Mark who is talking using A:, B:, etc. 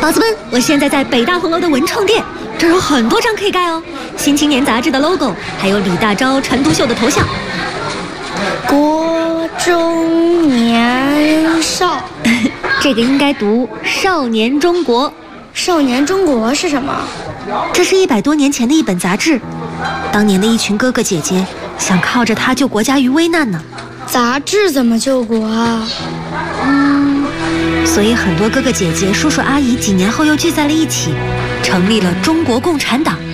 A: 宝子们，我现在在北大红楼的文创店，这儿有很多张可以盖哦。新青年杂志的 logo， 还有李大钊、陈独秀的头像。
B: 国中年少，
A: 这个应该读少年中国。
B: 少年中国是什么？
A: 这是100多年前的一本杂志，当年的一群哥哥姐姐想靠着它救国家于危难呢。
B: 杂志怎么救国啊？
A: 所以很多哥哥姐姐、叔叔阿姨几年后又聚在了一起，成立了中国共产党。